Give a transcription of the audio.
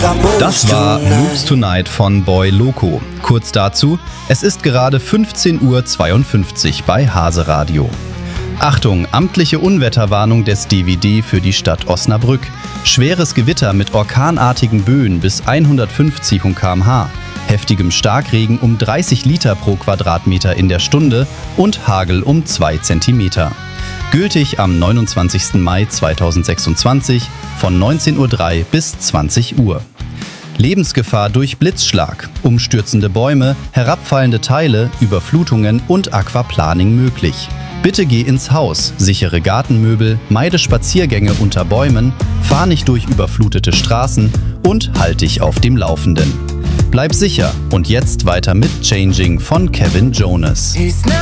Das war Moves Tonight von Boy Loco. Kurz dazu, es ist gerade 15:52 Uhr bei Hase Radio. Achtung, amtliche Unwetterwarnung des DWD für die Stadt Osnabrück. Schweres Gewitter mit orkanartigen Böen bis 150 km/h, heftigem Starkregen um 30 Liter pro Quadratmeter in der Stunde und Hagel um 2 Zentimeter. Gültig am 29. Mai 2026 von 19:03 Uhr bis 20 Uhr. Lebensgefahr durch Blitzschlag, umstürzende Bäume, herabfallende Teile, Überflutungen und Aquaplaning möglich. Bitte geh ins Haus, sichere Gartenmöbel, meide Spaziergänge unter Bäumen, fahr nicht durch überflutete Straßen und halt dich auf dem Laufenden. Bleib sicher und jetzt weiter mit Changing von Kevin Jonas.